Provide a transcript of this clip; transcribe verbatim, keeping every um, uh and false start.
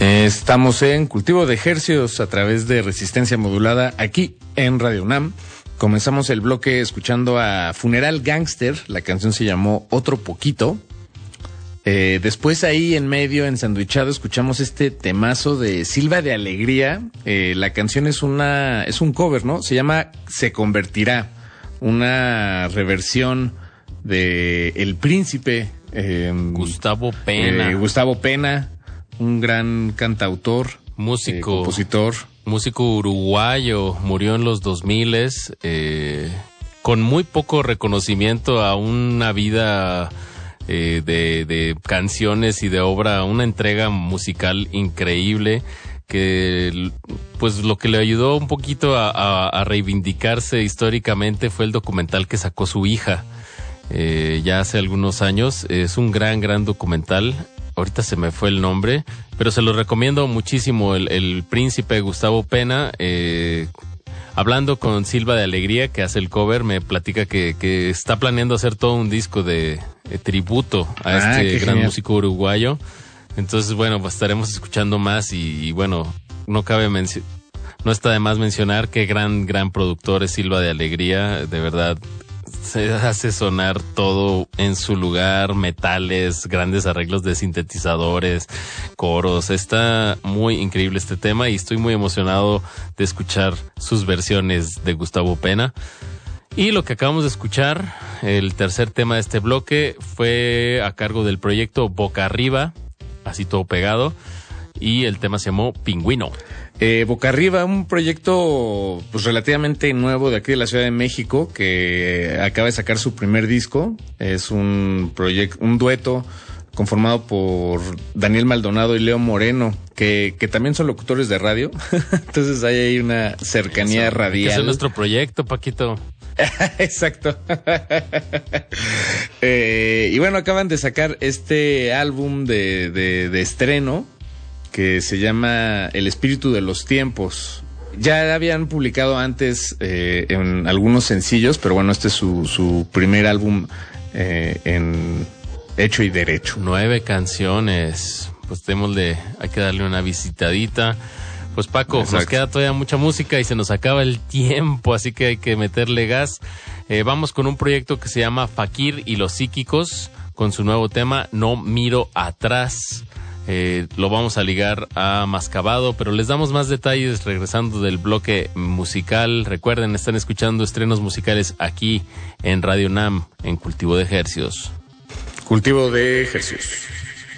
Estamos en Cultivo de Hercios a través de Resistencia Modulada aquí en Radio UNAM. Comenzamos el bloque escuchando a Funeral Gangster, la canción se llamó Otro Poquito. Eh, después ahí en medio, ensandwichado, escuchamos este temazo de Silva de Alegría. Eh, la canción es una es un cover, ¿no? Se llama Se Convertirá, una reversión de El Príncipe. Eh, Gustavo Pena. Eh, Gustavo Pena, un gran cantautor, músico, eh, compositor. Músico uruguayo, murió en los dos miles, eh, con muy poco reconocimiento a una vida eh, de, de canciones y de obra, una entrega musical increíble que pues lo que le ayudó un poquito a, a, a reivindicarse históricamente fue el documental que sacó su hija eh, ya hace algunos años. Es un gran, gran documental. Ahorita se me fue el nombre, pero se lo recomiendo muchísimo. El, el Príncipe Gustavo Pena, eh, hablando con Silva de Alegría, que hace el cover, me platica que, que está planeando hacer todo un disco de, de tributo a ah, este gran genial. músico uruguayo. Entonces, bueno, pues estaremos escuchando más y, y bueno, no cabe mencionar, no está de más mencionar qué gran, gran productor es Silva de Alegría, de verdad. Se hace sonar todo en su lugar, metales, grandes arreglos de sintetizadores, coros. Está muy increíble este tema y estoy muy emocionado de escuchar sus versiones de Gustavo Pena. Y lo que acabamos de escuchar, el tercer tema de este bloque, fue a cargo del proyecto Boca Arriba, así todo pegado, y el tema se llamó Pingüino. Eh, Boca Arriba, un proyecto pues relativamente nuevo de aquí de la Ciudad de México que acaba de sacar su primer disco. Es un proyecto, un dueto conformado por Daniel Maldonado y Leo Moreno, que, que también son locutores de radio. Entonces hay ahí una cercanía Eso, radial. Ese es nuestro proyecto, Paquito. Exacto. eh, y bueno, acaban de sacar este álbum de, de, de estreno que se llama El Espíritu de los Tiempos. Ya habían publicado antes eh, en algunos sencillos, pero bueno, este es su, su primer álbum eh, en hecho y derecho. Nueve canciones, pues démosle, hay que darle una visitadita. Pues Paco, Exacto. Nos queda todavía mucha música y se nos acaba el tiempo, así que hay que meterle gas. Eh, vamos con un proyecto que se llama Fakir y los Psíquicos, con su nuevo tema No Miro Atrás. Eh, lo vamos a ligar a Mascabado, pero les damos más detalles regresando del bloque musical. Recuerden, están escuchando estrenos musicales aquí en Radio UNAM, en Cultivo de Hercios. Cultivo de Hercios.